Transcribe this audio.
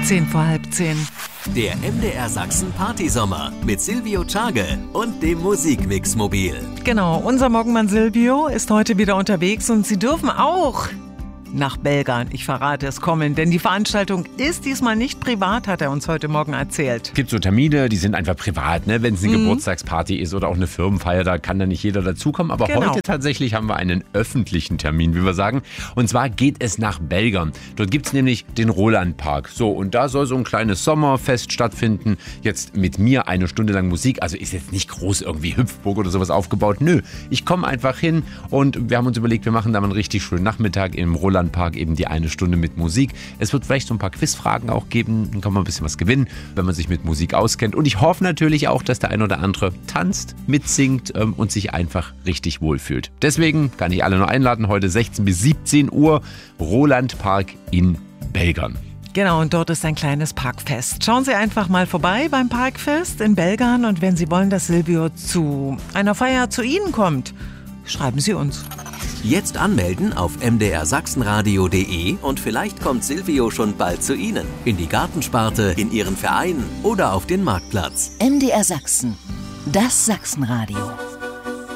10:10. Der MDR Sachsen Partysommer mit Silvio Tschage und dem Musikmix-Mobil. Genau, unser Morgenmann Silvio ist heute wieder unterwegs und Sie dürfen auch nach Belgern, ich verrate es, kommen, denn die Veranstaltung ist diesmal nicht privat, hat er uns heute Morgen erzählt. Es gibt so Termine, die sind einfach privat, ne? Wenn es eine Geburtstagsparty ist oder auch eine Firmenfeier, da kann dann nicht jeder dazukommen. Aber heute tatsächlich haben wir einen öffentlichen Termin, wie wir sagen. Und zwar geht es nach Belgern. Dort gibt es nämlich den Roland-Park. So, und da soll so ein kleines Sommerfest stattfinden. Jetzt mit mir 1 Stunde lang Musik. Also ist jetzt nicht groß irgendwie Hüpfburg oder sowas aufgebaut. Nö, ich komme einfach hin und wir haben uns überlegt, wir machen da mal einen richtig schönen Nachmittag im Roland-Park, eben die 1 Stunde mit Musik. Es wird vielleicht so ein paar Quizfragen auch geben, dann kann man ein bisschen was gewinnen, wenn man sich mit Musik auskennt. Und ich hoffe natürlich auch, dass der ein oder andere tanzt, mitsingt und sich einfach richtig wohlfühlt. Deswegen kann ich alle nur einladen, heute 16 bis 17 Uhr, Roland-Park in Belgern. Genau, und dort ist ein kleines Parkfest. Schauen Sie einfach mal vorbei beim Parkfest in Belgern und wenn Sie wollen, dass Silvio zu einer Feier zu Ihnen kommt, schreiben Sie uns. Jetzt anmelden auf mdrsachsenradio.de und vielleicht kommt Silvio schon bald zu Ihnen. In die Gartensparte, in Ihren Verein oder auf den Marktplatz. MDR Sachsen, das Sachsenradio.